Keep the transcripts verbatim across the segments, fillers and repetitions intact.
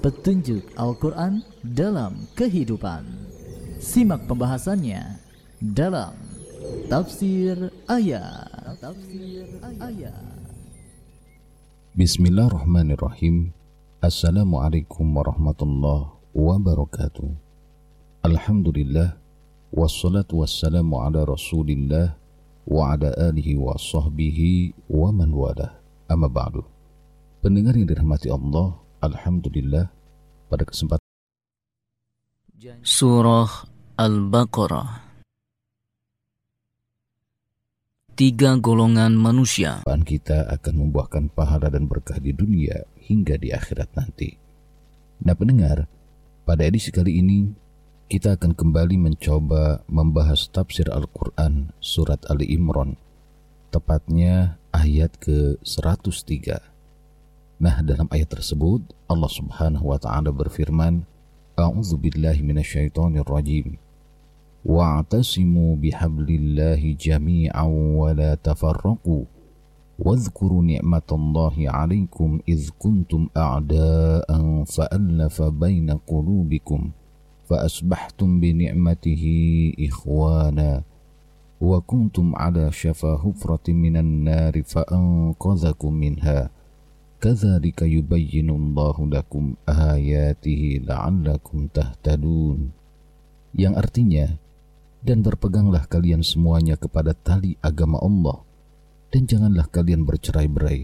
petunjuk Al-Quran dalam kehidupan. Simak pembahasannya dalam Tafsir Ayat. Tafsir Ayat. Bismillahirrahmanirrahim. Assalamualaikum warahmatullahi wabarakatuh. Alhamdulillah, wassalatu wassalamu ala rasulillah wa ala alihi wa sahbihi wa man walah. Amma ba'du. Pendengar yang dirahmati Allah, alhamdulillah, pada kesempatan Surah Al-Baqarah. Tiga golongan manusia. Kita akan membuahkan pahala dan berkah di dunia hingga di akhirat nanti. Nah pendengar, pada edisi kali ini kita akan kembali mencoba membahas tafsir Al-Quran surat Ali Imran, tepatnya ayat ke seratus tiga. Nah, dalam ayat tersebut Allah Subhanahu wa taala berfirman, A'udzu billahi minasyaitonir rajim. Wa'tasimu bihablillahi jami'an wa la tafarraqu. Wadhkuru ni'matallahi 'alaikum idz kuntum a'da'an fa'alafa baina qulubikum fa asbahtum bi ni'matihi ikhwana wa kuntum 'ala shafa hufratin minan nari fa anqadhakum minha. Kadzalika yubayyinullahu lakum ayatihi la'allakum tahtadun. Yang artinya, dan berpeganglah kalian semuanya kepada tali agama Allah, dan janganlah kalian bercerai-berai,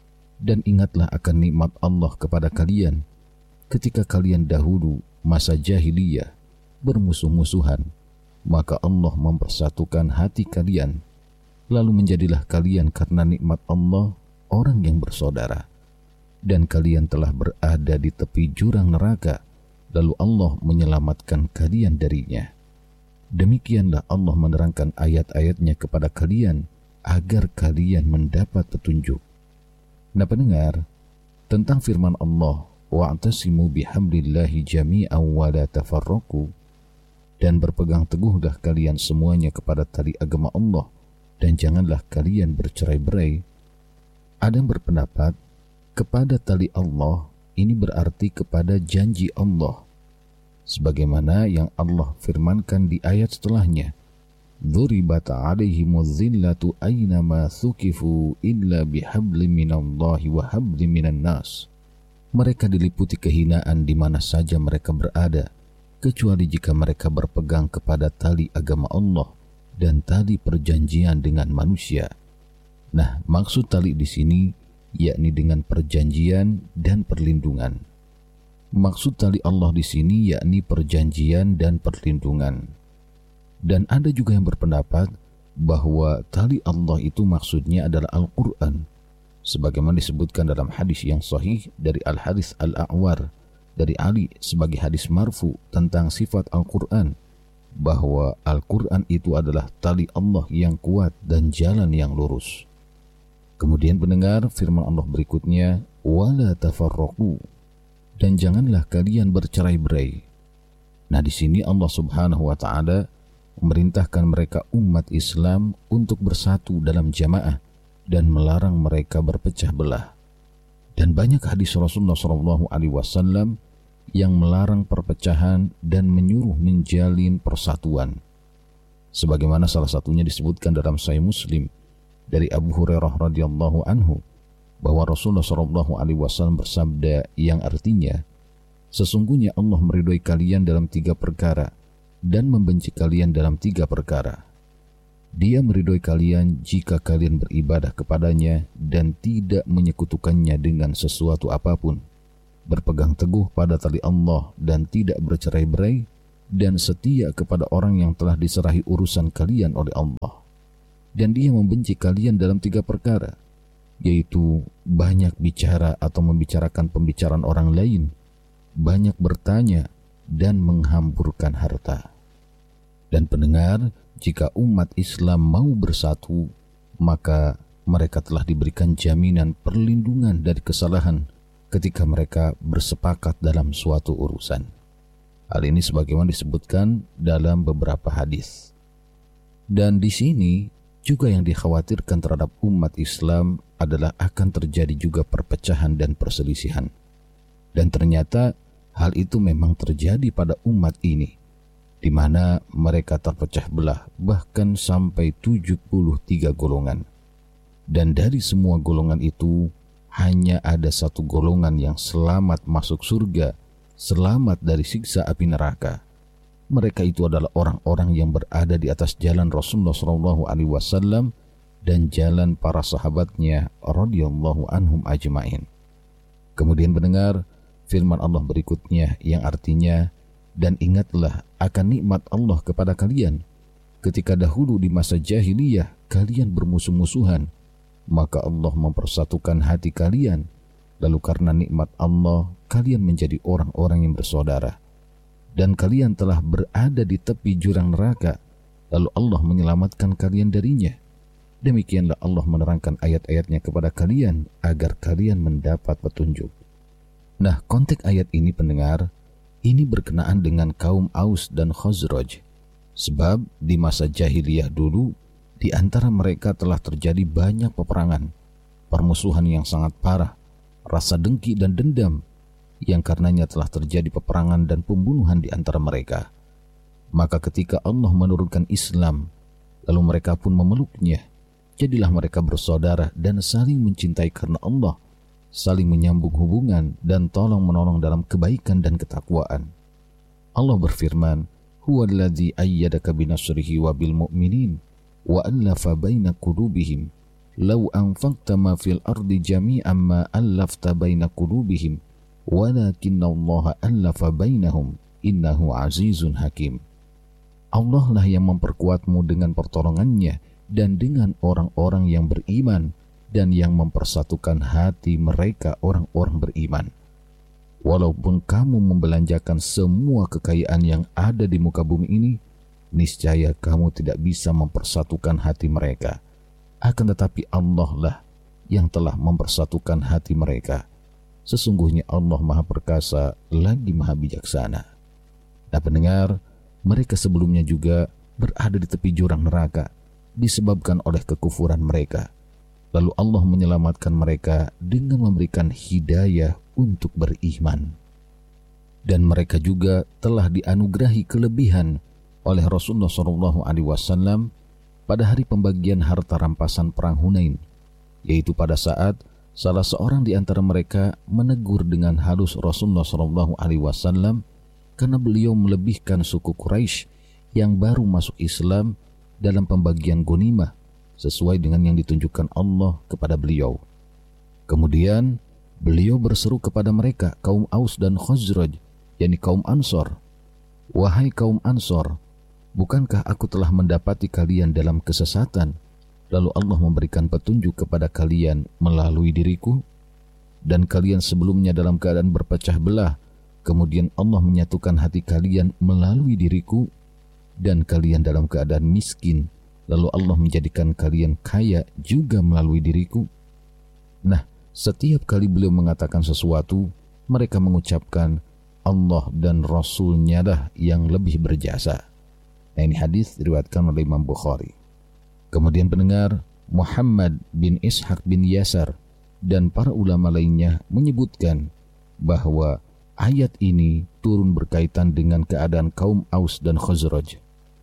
dan ingatlah akan nikmat Allah kepada kalian ketika kalian dahulu masa jahiliyah bermusuh-musuhan, maka Allah mempersatukan hati kalian, lalu menjadilah kalian karena nikmat Allah orang yang bersaudara. Dan kalian telah berada di tepi jurang neraka, lalu Allah menyelamatkan kalian darinya. Demikianlah Allah menerangkan ayat-ayatnya kepada kalian agar kalian mendapat petunjuk. Nah pendengar, tentang firman Allah, wa'tasimu bihablillahi jami'an wa la tafarraqu, dan berpegang teguhlah kalian semuanya kepada tali agama Allah, dan janganlah kalian bercerai-berai. Ada yang berpendapat kepada tali Allah ini berarti kepada janji Allah, sebagaimana yang Allah firmankan di ayat setelahnya, Dzuribat 'alaihimuz zillatu aynama thuqifu illa bihablin minallahi wa hablin minan nas. Mereka diliputi kehinaan di mana saja mereka berada, kecuali jika mereka berpegang kepada tali agama Allah dan tali perjanjian dengan manusia. Nah, maksud tali di sini yakni dengan perjanjian dan perlindungan. Maksud tali Allah di sini yakni perjanjian dan perlindungan. Dan ada juga yang berpendapat bahwa tali Allah itu maksudnya adalah Al-Quran, sebagaimana disebutkan dalam hadis yang sahih dari Al-Harits Al-A'war dari Ali sebagai hadis marfu tentang sifat Al-Quran, bahwa Al-Quran itu adalah tali Allah yang kuat dan jalan yang lurus. Kemudian pendengar firman Allah berikutnya, wala tafarraqu, dan janganlah kalian bercerai-berai. Nah di sini Allah Subhanahu wa taala memerintahkan mereka umat Islam untuk bersatu dalam jamaah dan melarang mereka berpecah belah. Dan banyak hadis Rasulullah shallallahu alaihi wasallam yang melarang perpecahan dan menyuruh menjalin persatuan. Sebagaimana salah satunya disebutkan dalam Sahih Muslim dari Abu Hurairah radhiyallahu anhu, bahwa Rasulullah shallallahu alaihi wasallam bersabda yang artinya, sesungguhnya Allah meridhoi kalian dalam tiga perkara dan membenci kalian dalam tiga perkara. Dia meridhoi kalian jika kalian beribadah kepadanya dan tidak menyekutukannya dengan sesuatu apapun, berpegang teguh pada tali Allah dan tidak bercerai-berai, dan setia kepada orang yang telah diserahi urusan kalian oleh Allah. Dan dia membenci kalian dalam tiga perkara, yaitu banyak bicara atau membicarakan pembicaraan orang lain, banyak bertanya, dan menghamburkan harta. Dan pendengar, jika umat Islam mau bersatu, maka mereka telah diberikan jaminan perlindungan dari kesalahan ketika mereka bersepakat dalam suatu urusan. Hal ini sebagaimana disebutkan dalam beberapa hadis. Dan di sini juga yang dikhawatirkan terhadap umat Islam adalah akan terjadi juga perpecahan dan perselisihan. Dan ternyata hal itu memang terjadi pada umat ini, di mana mereka terpecah belah bahkan sampai tujuh puluh tiga golongan. Dan dari semua golongan itu, hanya ada satu golongan yang selamat masuk surga, selamat dari siksa api neraka. Mereka itu adalah orang-orang yang berada di atas jalan Rasulullah shallallahu alaihi wasallam dan jalan para sahabatnya radhiyallahu anhum ajma'in. Kemudian mendengar firman Allah berikutnya yang artinya, dan ingatlah akan nikmat Allah kepada kalian ketika dahulu di masa jahiliyah kalian bermusuh-musuhan, maka Allah mempersatukan hati kalian, lalu karena nikmat Allah kalian menjadi orang-orang yang bersaudara, dan kalian telah berada di tepi jurang neraka, lalu Allah menyelamatkan kalian darinya. Demikianlah Allah menerangkan ayat-ayatnya kepada kalian agar kalian mendapat petunjuk. Nah, konteks ayat ini pendengar, ini berkenaan dengan kaum Aus dan Khazraj. Sebab di masa jahiliyah dulu, di antara mereka telah terjadi banyak peperangan, permusuhan yang sangat parah, rasa dengki dan dendam, yang karenanya telah terjadi peperangan dan pembunuhan di antara mereka. Maka ketika Allah menurunkan Islam, lalu mereka pun memeluknya, jadilah mereka bersaudara dan saling mencintai karena Allah, saling menyambung hubungan dan tolong-menolong dalam kebaikan dan ketakwaan. Allah berfirman, "Huwallazi ayyadaka binasrihi wa bil mu'minin wa allafa baina qulubihim law anfaqta ma fil ardi jami'an ma allafta baina qulubihim walakinnallaha allafa bainahum innahu azizun hakim." Allah lah yang memperkuatmu dengan pertolongannya dan dengan orang-orang yang beriman dan yang mempersatukan hati mereka orang-orang beriman. Walaupun kamu membelanjakan semua kekayaan yang ada di muka bumi ini, niscaya kamu tidak bisa mempersatukan hati mereka. Akan tetapi Allah lah yang telah mempersatukan hati mereka. Sesungguhnya Allah Maha Perkasa lagi Maha Bijaksana. Nah pendengar, mereka sebelumnya juga berada di tepi jurang neraka disebabkan oleh kekufuran mereka. Lalu Allah menyelamatkan mereka dengan memberikan hidayah untuk beriman. Dan mereka juga telah dianugerahi kelebihan oleh Rasulullah shallallahu alaihi wasallam pada hari pembagian harta rampasan perang Hunain, yaitu pada saat salah seorang di antara mereka menegur dengan halus Rasulullah shallallahu alaihi wasallam karena beliau melebihkan suku Quraisy yang baru masuk Islam dalam pembagian ghanimah sesuai dengan yang ditunjukkan Allah kepada beliau. Kemudian beliau berseru kepada mereka, kaum Aus dan Khazraj, yakni kaum Ansor, "Wahai kaum Ansor, bukankah aku telah mendapati kalian dalam kesesatan, lalu Allah memberikan petunjuk kepada kalian melalui diriku? Dan kalian sebelumnya dalam keadaan berpecah belah, kemudian Allah menyatukan hati kalian melalui diriku, dan kalian dalam keadaan miskin, lalu Allah menjadikan kalian kaya juga melalui diriku." Nah, setiap kali beliau mengatakan sesuatu, mereka mengucapkan Allah dan Rasul-Nya lah yang lebih berjasa. Nah, ini hadis diriwayatkan oleh Imam Bukhari. Kemudian pendengar, Muhammad bin Ishaq bin Yasar dan para ulama lainnya menyebutkan bahwa ayat ini turun berkaitan dengan keadaan kaum Aus dan Khazraj,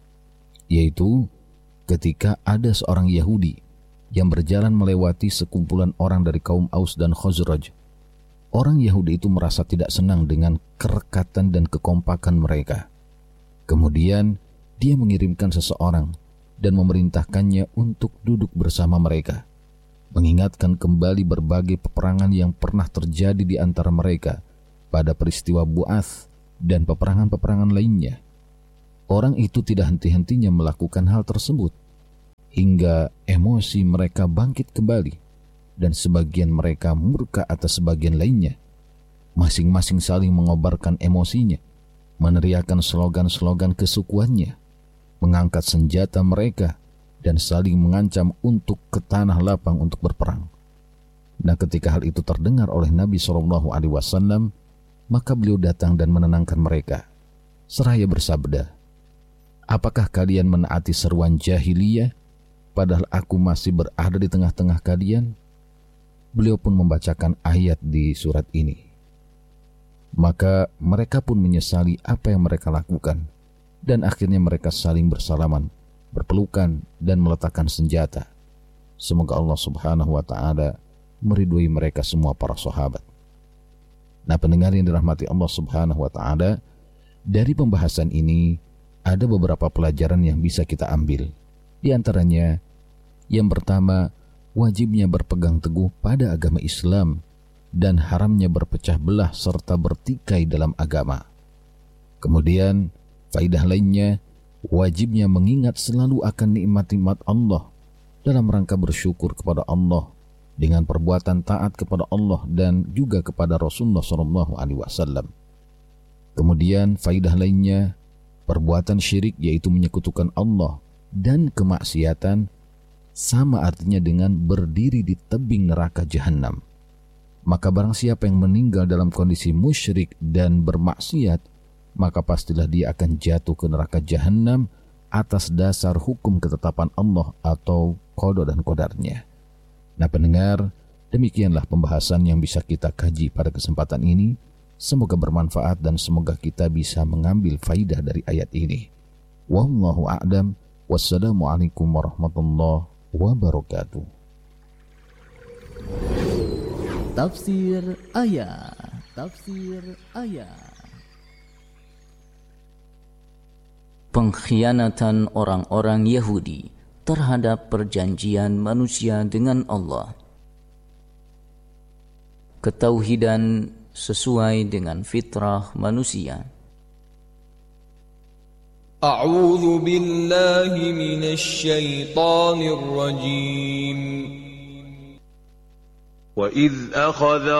yaitu ketika ada seorang Yahudi yang berjalan melewati sekumpulan orang dari kaum Aus dan Khazraj. Orang Yahudi itu merasa tidak senang dengan kerekatan dan kekompakan mereka. Kemudian dia mengirimkan seseorang dan memerintahkannya untuk duduk bersama mereka, mengingatkan kembali berbagai peperangan yang pernah terjadi di antara mereka pada peristiwa Bu'ats dan peperangan-peperangan lainnya. Orang itu tidak henti-hentinya melakukan hal tersebut, hingga emosi mereka bangkit kembali, dan sebagian mereka murka atas sebagian lainnya. Masing-masing saling mengobarkan emosinya, meneriakkan slogan-slogan kesukuannya, mengangkat senjata mereka, dan saling mengancam untuk ke tanah lapang untuk berperang. Nah, ketika hal itu terdengar oleh Nabi shallallahu alaihi wasallam, maka beliau datang dan menenangkan mereka, seraya bersabda, "Apakah kalian menaati seruan jahiliyah, padahal aku masih berada di tengah-tengah kalian?" Beliau pun membacakan ayat di surat ini. Maka mereka pun menyesali apa yang mereka lakukan, dan akhirnya mereka saling bersalaman, berpelukan, dan meletakkan senjata. Semoga Allah Subhanahu wa Ta'ala meridhoi mereka semua para sahabat. Nah, pendengar yang dirahmati Allah Subhanahu wa Ta'ala, dari pembahasan ini ada beberapa pelajaran yang bisa kita ambil. Di antaranya, yang pertama, wajibnya berpegang teguh pada agama Islam dan haramnya berpecah belah serta bertikai dalam agama. Kemudian, faidah lainnya, wajibnya mengingat selalu akan nikmat-nikmat Allah dalam rangka bersyukur kepada Allah dengan perbuatan taat kepada Allah dan juga kepada Rasulullah shallallahu alaihi wasallam. Kemudian, faidah lainnya, perbuatan syirik yaitu menyekutukan Allah dan kemaksiatan sama artinya dengan berdiri di tebing neraka jahanam. Maka barang siapa yang meninggal dalam kondisi musyrik dan bermaksiat, maka pastilah dia akan jatuh ke neraka jahanam atas dasar hukum ketetapan Allah atau qada dan qadarnya. Nah pendengar, demikianlah pembahasan yang bisa kita kaji pada kesempatan ini. Semoga bermanfaat dan semoga kita bisa mengambil faidah dari ayat ini. Wallahu a'lam. Wassalamualaikum warahmatullahi wabarakatuh. Tafsir ayat. Tafsir ayat. Pengkhianatan orang-orang Yahudi terhadap perjanjian manusia dengan Allah. Ketauhidan sesuai dengan fitrah manusia. A'udzu billahi minasy syaithanir rajim. وَإِذْ أَخَذَ